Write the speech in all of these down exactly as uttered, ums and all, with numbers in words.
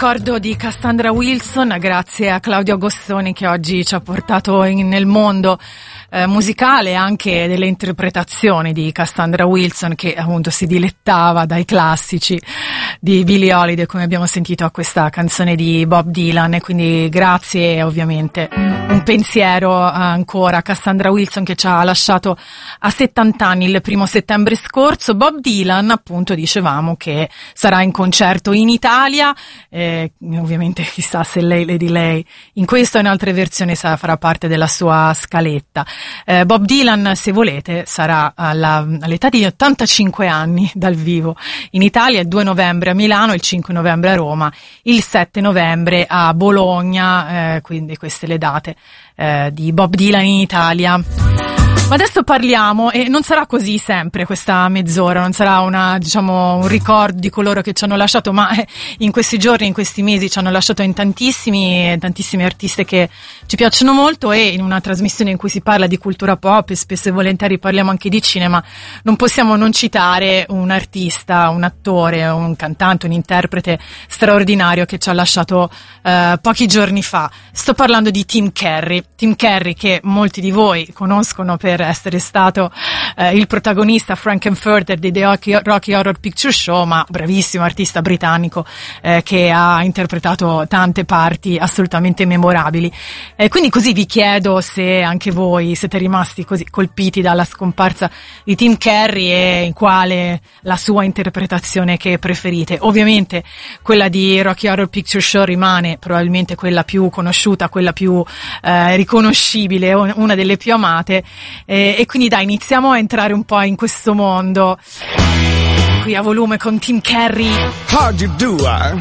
ricordo di Cassandra Wilson, grazie a Claudio Agostoni che oggi ci ha portato in, nel mondo eh, musicale, anche delle interpretazioni di Cassandra Wilson, che appunto si dilettava dai classici di Billie Holiday, come abbiamo sentito a questa canzone di Bob Dylan. E quindi grazie, ovviamente un pensiero ancora a Cassandra Wilson, che ci ha lasciato a settanta anni il primo settembre scorso. Bob Dylan, appunto, dicevamo che sarà in concerto in Italia, eh, ovviamente chissà se lei, Lady Lei, in questa o in altre versioni sarà, farà parte della sua scaletta. Eh, Bob Dylan, se volete, sarà alla, all'età di ottantacinque anni dal vivo in Italia, il due novembre a Milano, il cinque novembre a Roma, il sette novembre a Bologna, eh, quindi queste le date eh, di Bob Dylan in Italia. Ma adesso parliamo, e non sarà così sempre questa mezz'ora, non sarà una, diciamo, un ricordo di coloro che ci hanno lasciato, ma in questi giorni, in questi mesi ci hanno lasciato in tantissimi, tantissime artiste che ci piacciono molto, e in una trasmissione in cui si parla di cultura pop e spesso e volentieri parliamo anche di cinema, non possiamo non citare un artista, un attore, un cantante, un interprete straordinario che ci ha lasciato eh, pochi giorni fa. Sto parlando di Tim Curry, Tim Curry che molti di voi conoscono per essere stato eh, il protagonista Frank-N-Furter di The Rocky Horror Picture Show, ma bravissimo artista britannico eh, che ha interpretato tante parti assolutamente memorabili. Eh, quindi così vi chiedo se anche voi siete rimasti così colpiti dalla scomparsa di Tim Curry e quale la sua interpretazione che preferite. Ovviamente quella di Rocky Horror Picture Show rimane probabilmente quella più conosciuta, quella più eh, riconoscibile, una delle più amate. E, e quindi dai, iniziamo a entrare un po' in questo mondo qui a volume con Tim Curry. How'd you do, I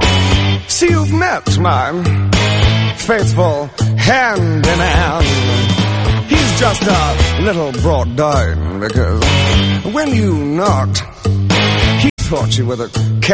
see you've met my faithful hand in hand. He's just a little brought down because when you knocked, he thought you were the